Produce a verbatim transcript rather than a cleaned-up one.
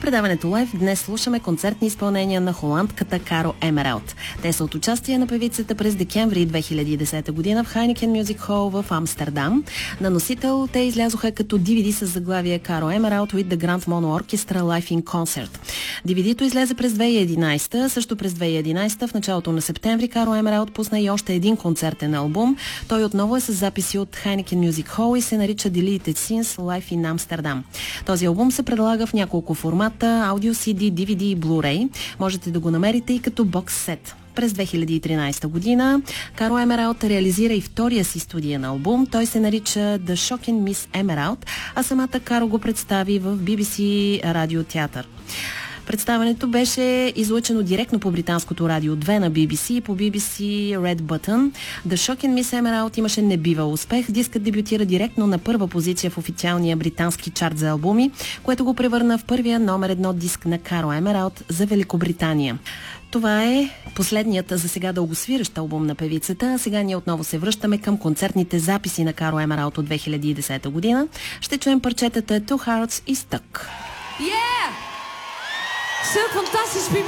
предаването Live днес слушаме концертни изпълнения на холандката Каро Емералд. Те са от участие на певицата през декември две хиляди и десета година в Heineken Music Hall в Амстердам. На носител те излязоха като ди ви ди с заглавие Каро Емералд with the Grand Mono Orchestra Live in Concert. ди ви ди-то излезе през две хиляди и единадесета. Също през две хиляди и единадесета в началото на септември Каро Емералд пусна и още един концертен албум. Той отново е с записи от Heineken Music Hall и се нарича Deleted Scenes Live in Amsterdam. Този албум се предлага в няколко формата: аудио, си ди, ди ви ди и Blu-ray. Можете да го намерите и като бокс сет. През две хиляди и тринадесета година Каро Емералд реализира и втория си студиен албум. Той се нарича The Shocking Miss Emerald, а самата Каро го представи в би би си радиотеатър. Представането беше излъчено директно по британското радио две на би би си и по би би си Red Button. The Shocking Miss Emerald имаше небивал успех. Дискът дебютира директно на първа позиция в официалния британски чарт за албуми, което го превърна в първия номер едно диск на Каро Емералд за Великобритания. Това е последният за сега дългосвиращ албум на певицата. Сега ние отново се връщаме към концертните записи на Каро Емералд от две хиляди и десета година. Ще чуем парчетата Two Hearts и Stuck. Yeah! Zo fantastisch, B B